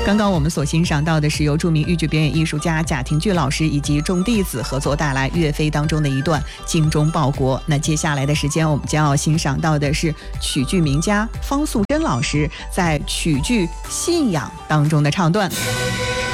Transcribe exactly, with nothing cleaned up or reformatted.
刚刚我们所欣赏到的是由著名豫剧表演艺术家贾廷钜老师以及众弟子合作带来岳飞当中的一段精忠报国。那接下来的时间我们将要欣赏到的是曲剧名家方素珍老师在曲剧信仰当中的唱段。